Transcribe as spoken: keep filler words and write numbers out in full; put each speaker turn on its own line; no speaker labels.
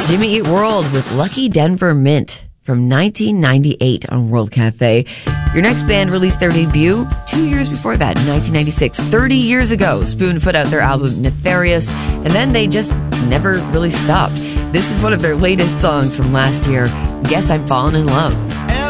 Jimmy Eat World with Lucky Denver Mint from nineteen ninety-eight on World Cafe. Your next band released their debut two years before that, in nineteen ninety-six. thirty years ago, Spoon put out their album Nefarious, and then they just never really stopped. This is one of their latest songs from last year, Guess I'm Falling in Love.